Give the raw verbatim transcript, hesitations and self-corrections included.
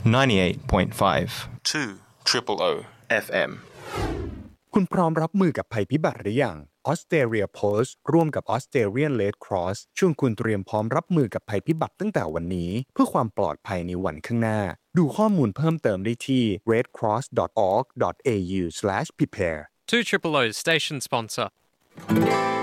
ninety-eight point five two triple O เอฟ เอ็มคุณพร้อมรับมือกับภัยพิบัติหรือยัง Australia Post ร่วมกับ Australian Red Cross ชวนคุณเตรียมพร้อมรับมือกับภัยพิบัติตั้งแต่วันนี้เพื่อความปลอดภัยในวันข้างหน้าดูข้อมูลเพิ่มเติมได้ที่ red cross dot org dot a u slash prepare two triple O station sponsor